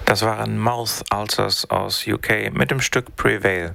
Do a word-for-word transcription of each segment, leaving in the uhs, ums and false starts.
Das waren Mouth Ulcers aus U K mit dem Stück Prevail.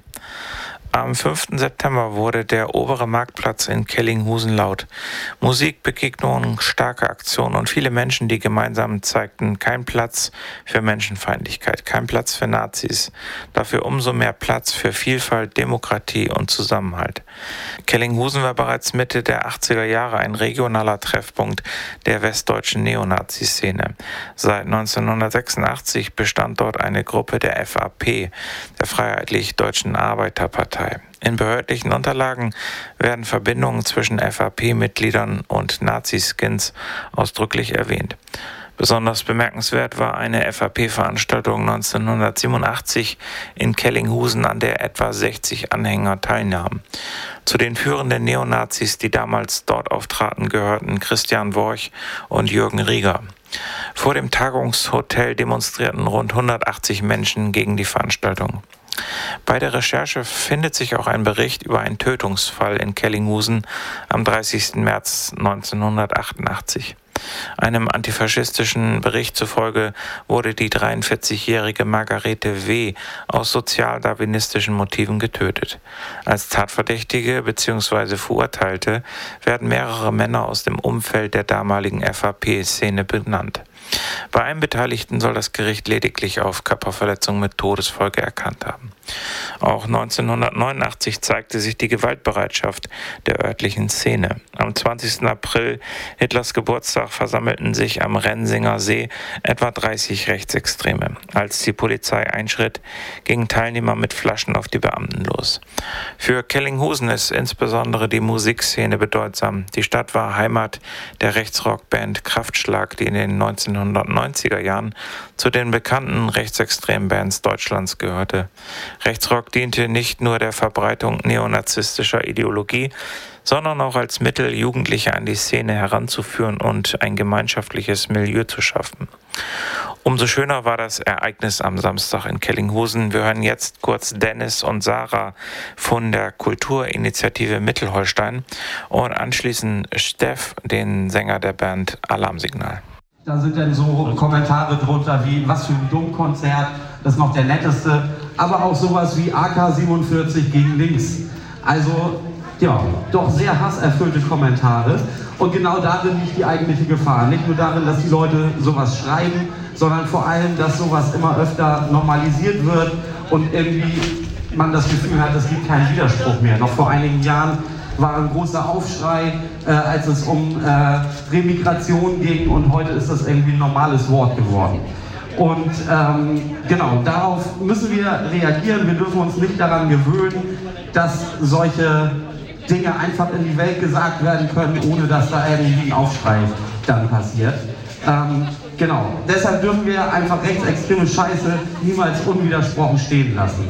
Am fünften September wurde der obere Marktplatz in Kellinghusen laut. Musik, Begegnungen, starke Aktionen und viele Menschen, die gemeinsam zeigten, kein Platz für Menschenfeindlichkeit, kein Platz für Nazis, dafür umso mehr Platz für Vielfalt, Demokratie und Zusammenhalt. Kellinghusen war bereits Mitte der achtziger Jahre ein regionaler Treffpunkt der westdeutschen Neonazi-Szene. Seit neunzehnhundertsechsundachtzig bestand dort eine Gruppe der F A P, der Freiheitlich-Deutschen Arbeiterpartei. In behördlichen Unterlagen werden Verbindungen zwischen F A P-Mitgliedern und Nazi-Skins ausdrücklich erwähnt. Besonders bemerkenswert war eine F A P-Veranstaltung neunzehnhundertsiebenundachtzig in Kellinghusen, an der etwa sechzig Anhänger teilnahmen. Zu den führenden Neonazis, die damals dort auftraten, gehörten Christian Worch und Jürgen Rieger. Vor dem Tagungshotel demonstrierten rund hundertachtzig Menschen gegen die Veranstaltung. Bei der Recherche findet sich auch ein Bericht über einen Tötungsfall in Kellinghusen am dreißigsten März neunzehnhundertachtundachtzig. Einem antifaschistischen Bericht zufolge wurde die dreiundvierzigjährige Margarete W. aus sozialdarwinistischen Motiven getötet. Als Tatverdächtige bzw. Verurteilte werden mehrere Männer aus dem Umfeld der damaligen F A P-Szene benannt. Bei einem Beteiligten soll das Gericht lediglich auf Körperverletzung mit Todesfolge erkannt haben. Auch neunzehnhundertneunundachtzig zeigte sich die Gewaltbereitschaft der örtlichen Szene. Am zwanzigsten April, Hitlers Geburtstag, versammelten sich am Rensinger See etwa dreißig Rechtsextreme. Als die Polizei einschritt, gingen Teilnehmer mit Flaschen auf die Beamten los. Für Kellinghusen ist insbesondere die Musikszene bedeutsam. Die Stadt war Heimat der Rechtsrockband Kraftschlag, die in den neunzehnhundertneunziger Jahren zu den bekannten rechtsextremen Bands Deutschlands gehörte. Rechtsrock diente nicht nur der Verbreitung neonazistischer Ideologie, sondern auch als Mittel, Jugendliche an die Szene heranzuführen und ein gemeinschaftliches Milieu zu schaffen. Umso schöner war das Ereignis am Samstag in Kellinghusen. Wir hören jetzt kurz Dennis und Sarah von der Kulturinitiative Mittelholstein und anschließend Steff, den Sänger der Band Alarmsignal. Da sind dann so Kommentare drunter wie, was für ein Dummkonzert, das ist noch der netteste, aber auch sowas wie A K siebenundvierzig gegen links. Also, ja, doch sehr hasserfüllte Kommentare. Und genau darin liegt die eigentliche Gefahr. Nicht nur darin, dass die Leute sowas schreiben, sondern vor allem, dass sowas immer öfter normalisiert wird und irgendwie man das Gefühl hat, es gibt keinen Widerspruch mehr. Noch vor einigen Jahren war ein großer Aufschrei, äh, als es um äh, Remigration ging, und heute ist das irgendwie ein normales Wort geworden. Und ähm, genau, darauf müssen wir reagieren. Wir dürfen uns nicht daran gewöhnen, dass solche Dinge einfach in die Welt gesagt werden können, ohne dass da irgendwie ein Aufschrei dann passiert. Ähm, genau, deshalb dürfen wir einfach rechtsextreme Scheiße niemals unwidersprochen stehen lassen.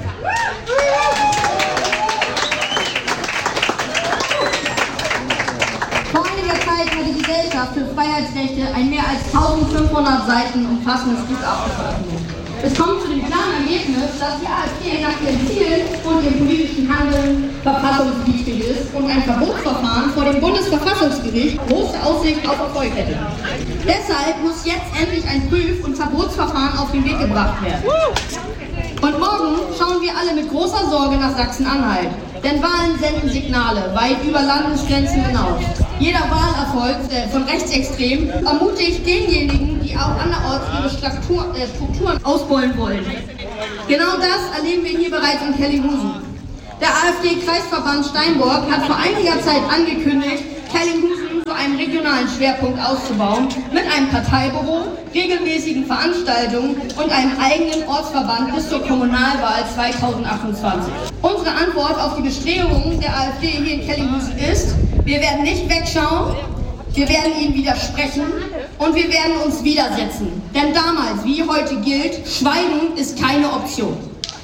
Die Gesellschaft für Freiheitsrechte ein mehr als eintausendfünfhundert Seiten umfassendes Gutachten veröffentlicht. Es kommt zu dem klaren Ergebnis, dass die A f D nach ihren Zielen und ihrem politischen Handeln verfassungswidrig ist und ein Verbotsverfahren vor dem Bundesverfassungsgericht große Aussicht auf Erfolg hätte. Deshalb muss jetzt endlich ein Prüf- und Verbotsverfahren auf den Weg gebracht werden. Und morgen schauen wir alle mit großer Sorge nach Sachsen-Anhalt. Denn Wahlen senden Signale weit über Landesgrenzen hinaus. Jeder Wahlerfolg von Rechtsextremen ermutigt denjenigen, die auch anderorts ihre Struktur, äh, Strukturen ausbeulen wollen. Genau das erleben wir hier bereits in Kellinghusen. Der A f D-Kreisverband Steinburg hat vor einiger Zeit angekündigt, Kellinghusen zu einem regionalen Schwerpunkt auszubauen, mit einem Parteibüro, regelmäßigen Veranstaltungen und einem eigenen Ortsverband bis zur Kommunalwahl zweitausendachtundzwanzig. Unsere Antwort auf die Bestrebungen der A f D hier in Kellinghusen ist: Wir werden nicht wegschauen, wir werden ihnen widersprechen und wir werden uns widersetzen. Denn damals wie heute gilt, Schweigen ist keine Option.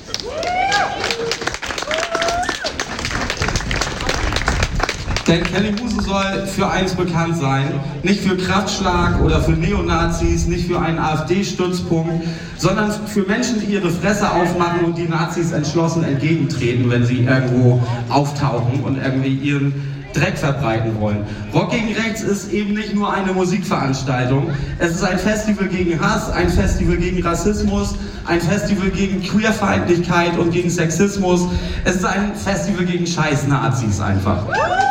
Denn Kellinghusen soll für eins bekannt sein, nicht für Kraftschlag oder für Neonazis, nicht für einen A f D-Stützpunkt, sondern für Menschen, die ihre Fresse aufmachen und die Nazis entschlossen entgegentreten, wenn sie irgendwo auftauchen und irgendwie ihren Dreck verbreiten wollen. Rock gegen Rechts ist eben nicht nur eine Musikveranstaltung. Es ist ein Festival gegen Hass, ein Festival gegen Rassismus, ein Festival gegen Queerfeindlichkeit und gegen Sexismus. Es ist ein Festival gegen Scheiß-Nazis einfach.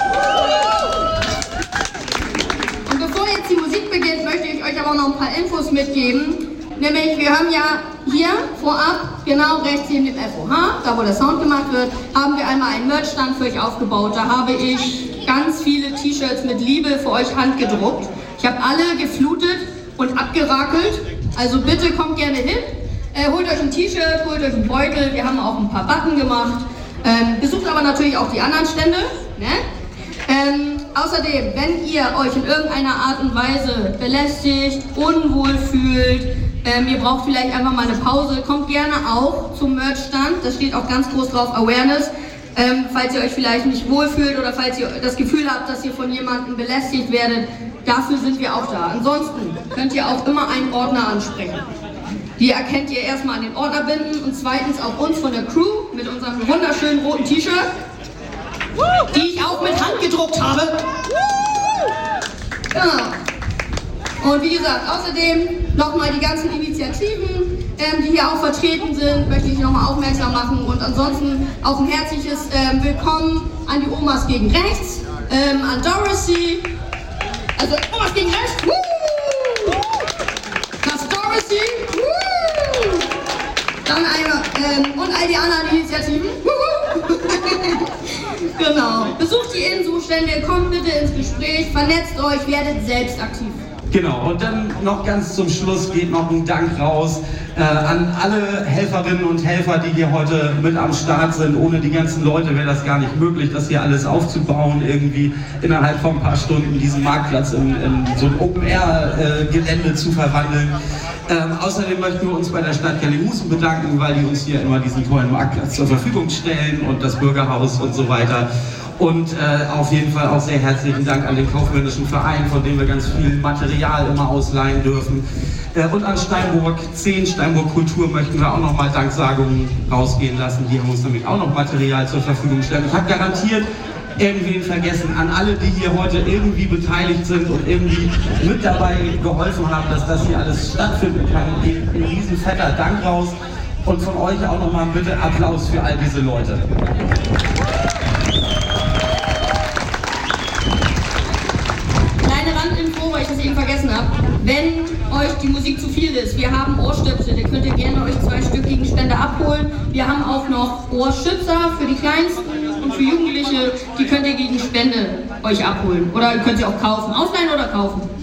Und bevor jetzt die Musik beginnt, möchte ich euch aber noch ein paar Infos mitgeben. Nämlich, wir haben ja hier vorab, genau rechts neben dem F O H, da wo der Sound gemacht wird, haben wir einmal einen Merch-Stand für euch aufgebaut. Da habe ich ganz viele T-Shirts mit Liebe für euch handgedruckt. Ich habe alle geflutet und abgerakelt, also bitte kommt gerne hin. Äh, holt euch ein T-Shirt, holt euch einen Beutel, wir haben auch ein paar Button gemacht. Ähm, besucht aber natürlich auch die anderen Stände. Ne? Ähm, außerdem, wenn ihr euch in irgendeiner Art und Weise belästigt, unwohl fühlt, ähm, ihr braucht vielleicht einfach mal eine Pause, kommt gerne auch zum Merchstand. Da steht auch ganz groß drauf Awareness. Ähm, falls ihr euch vielleicht nicht wohlfühlt oder falls ihr das Gefühl habt, dass ihr von jemandem belästigt werdet, dafür sind wir auch da. Ansonsten könnt ihr auch immer einen Ordner ansprechen. Die erkennt ihr erstmal an den Ordnerbinden und zweitens auch uns von der Crew mit unserem wunderschönen roten T-Shirt, die ich auch mit Hand gedruckt habe. Genau. Und wie gesagt, außerdem nochmal die ganzen Initiativen, ähm, die hier auch vertreten sind, möchte ich nochmal aufmerksam machen. Und ansonsten auch ein herzliches ähm, Willkommen an die Omas gegen Rechts, ähm, an Dorothy, also Omas gegen Rechts, woo! Das Dorothy, woo! Dann einmal, ähm, und all die anderen Initiativen, woo! Genau. Besucht die Innenzustände, kommt bitte ins Gespräch, vernetzt euch, werdet selbst aktiv. Genau, und dann noch ganz zum Schluss geht noch ein Dank raus äh, an alle Helferinnen und Helfer, die hier heute mit am Start sind. Ohne die ganzen Leute wäre das gar nicht möglich, das hier alles aufzubauen, irgendwie innerhalb von ein paar Stunden diesen Marktplatz in, in so ein Open-Air-Gelände äh, zu verwandeln. Ähm, außerdem möchten wir uns bei der Stadt Kellinghusen bedanken, weil die uns hier immer diesen tollen Marktplatz zur Verfügung stellen und das Bürgerhaus und so weiter. Und äh, auf jeden Fall auch sehr herzlichen Dank an den kaufmännischen Verein, von dem wir ganz viel Material immer ausleihen dürfen. Äh, und an Steinburg zehn, Steinburg Kultur möchten wir auch nochmal Danksagungen rausgehen lassen. Die haben uns nämlich auch noch Material zur Verfügung stellen. Ich habe garantiert irgendwen vergessen. An alle, die hier heute irgendwie beteiligt sind und irgendwie mit dabei geholfen haben, dass das hier alles stattfinden kann, geht ein riesen fetter Dank raus. Und von euch auch nochmal bitte Applaus für all diese Leute. Randinfo, weil ich das eben vergessen habe. Wenn euch die Musik zu viel ist, wir haben Ohrstöpsel, ihr könnt ihr gerne euch zwei Stück Gegenstände abholen. Wir haben auch noch Ohrschützer für die Kleinsten und für Jugendliche, die könnt ihr gegen Spende euch abholen. Oder ihr könnt sie auch kaufen. Ausleihen oder kaufen.